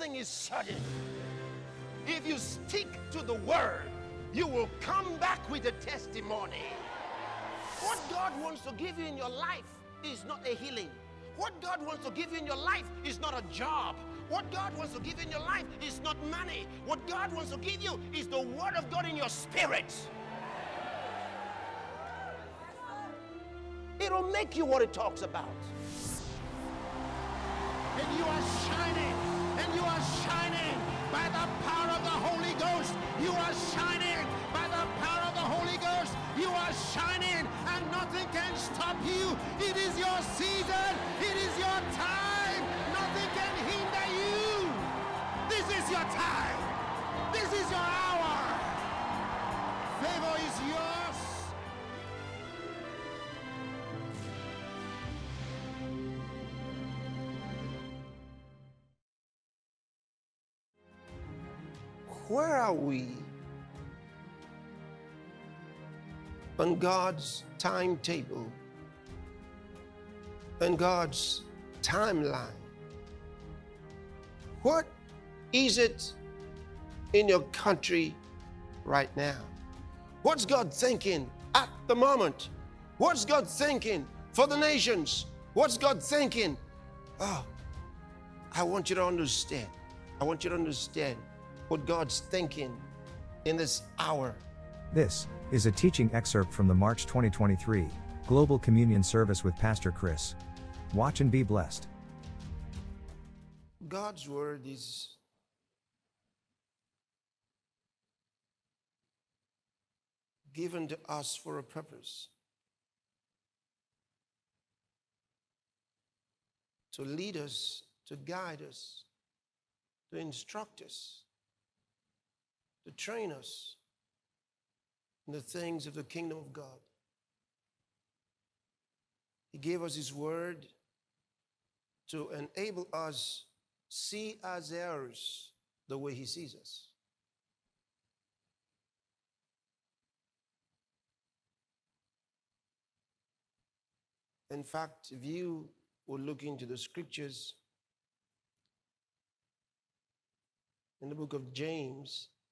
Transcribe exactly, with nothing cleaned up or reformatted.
Nothing is sudden. If you stick to the word, you will come back with a testimony. What God wants to give you in your life is not a healing. What God wants to give you in your life is not a job. What God wants to give you in your life is not money. What God wants to give you is the word of God in your spirit. It'll make you what it talks about. And you are shining, and you are shining by the power of the Holy Ghost. You are shining by the power of the Holy Ghost. You are shining, and nothing can stop you. It is your season. It is your time. Nothing can hinder you. This is your time. This is your hour. Favor is yours. Where are we on God's timetable and God's timeline? What is it in your country right now? What's God thinking at the moment? What's God thinking for the nations? What's God thinking? Oh, I want you to understand. I want you to understand what God's thinking in this hour. This is a teaching excerpt from the March twenty twenty-three Global Communion Service with Pastor Chris. Watch and be blessed. God's word is given to us for a purpose. To lead us, to guide us, to instruct us, to train us in the things of the kingdom of God. He gave us his word to enable us see as heirs the way he sees us. In fact, if you will look into the scriptures in the book of James,